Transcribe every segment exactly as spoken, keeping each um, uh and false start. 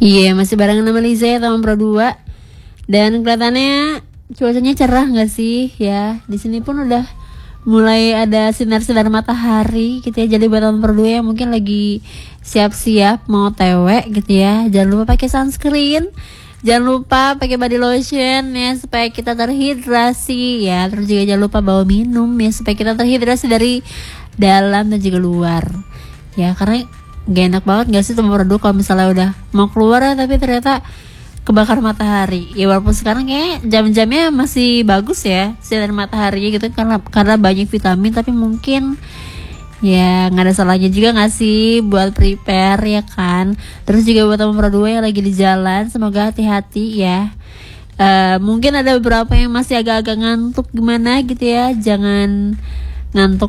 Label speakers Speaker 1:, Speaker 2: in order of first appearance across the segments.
Speaker 1: Iya, masih barengan sama Liza ya, Taman Pro dua. Dan kelihatannya cuacanya cerah nggak sih ya? Di sini pun udah mulai ada sinar-sinar matahari gitu ya. Jadi buat Taman Pro dua yang mungkin lagi siap-siap mau T W gitu ya, jangan lupa pakai sunscreen. Jangan lupa pakai body lotion ya supaya kita terhidrasi ya. Terus juga jangan lupa bawa minum ya supaya kita terhidrasi dari dalam dan juga luar. Ya karena gak enak banget gak sih Taman Pro dua kalau misalnya udah mau keluar ya, tapi ternyata kebakar matahari. Ya walaupun sekarang kayak jam-jamnya masih bagus ya sinar matahari gitu karena karena banyak vitamin, tapi mungkin ya nggak ada salahnya juga nggak sih buat prepare ya kan. Terus juga buat Taman Pro dua yang lagi di jalan, semoga hati-hati ya. Uh, mungkin ada beberapa yang masih agak-agak ngantuk gimana gitu ya, jangan ngantuk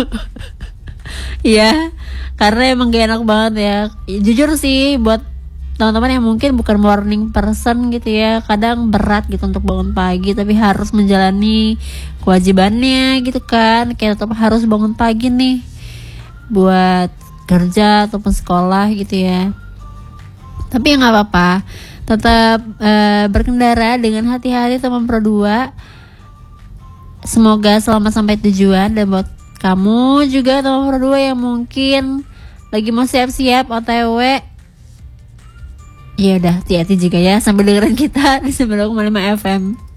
Speaker 1: ya, karena emang gak enak banget ya. Jujur sih buat teman-teman yang mungkin bukan morning person gitu ya, kadang berat gitu untuk bangun pagi tapi harus menjalani kewajibannya gitu kan, kayak tetap harus bangun pagi nih buat kerja ataupun sekolah gitu ya. Tapi ya nggak apa-apa, tetap uh, berkendara dengan hati-hati Taman Pro dua. Semoga selamat sampai tujuan. Dan buat kamu juga Taman Pro dua yang mungkin lagi mau siap-siap O T W, ya udah hati-hati juga ya sambil dengerin kita di sembilan koma lima F M.